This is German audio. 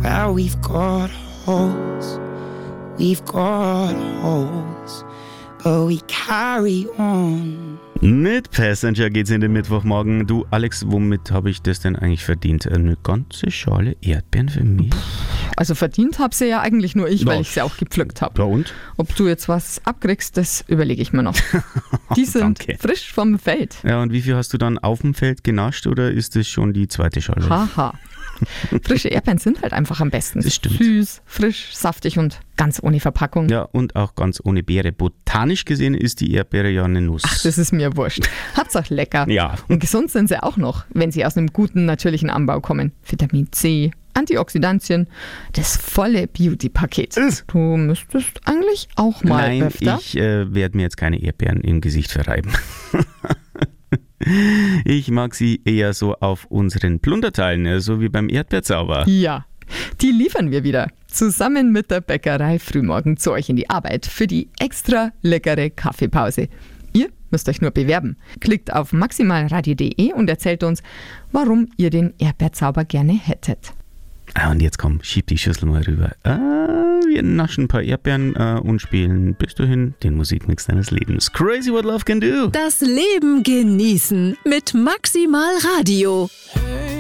Well, we've got holes, but we carry on. Mit Passenger geht's in den Mittwochmorgen. Du, Alex, womit habe ich das denn eigentlich verdient? Eine ganze Schale Erdbeeren für mich? Also verdient habe sie ja eigentlich nur ich, weil ich sie auch gepflückt habe. Ja und? Ob du jetzt was abkriegst, das überlege ich mir noch. Die sind frisch vom Feld. Ja, und wie viel hast du dann auf dem Feld genascht oder ist das schon die zweite Schale? Haha. Frische Erdbeeren sind halt einfach am besten. Das stimmt. Süß, frisch, saftig und ganz ohne Verpackung. Ja, und auch ganz ohne Beere. Botanisch gesehen ist die Erdbeere ja eine Nuss. Ach, das ist mir wurscht. Hauptsache lecker. Ja. Und gesund sind sie auch noch, wenn sie aus einem guten natürlichen Anbau kommen. Vitamin C, Antioxidantien, das volle Beauty-Paket. Du müsstest eigentlich auch mal Nein, öfter. ich werde mir jetzt keine Erdbeeren im Gesicht verreiben. Ich mag sie eher so auf unseren Plunderteilen, so wie beim Erdbeerzauber. Ja, die liefern wir wieder. Zusammen mit der Bäckerei Frühmorgen zu euch in die Arbeit für die extra leckere Kaffeepause. Ihr müsst euch nur bewerben. Klickt auf maximalradio.de und erzählt uns, warum ihr den Erdbeerzauber gerne hättet. Und jetzt komm, schieb die Schüssel mal rüber. Wir naschen ein paar Erdbeeren und spielen bis dahin den Musikmix deines Lebens. Crazy what love can do. Das Leben genießen mit Maximal Radio.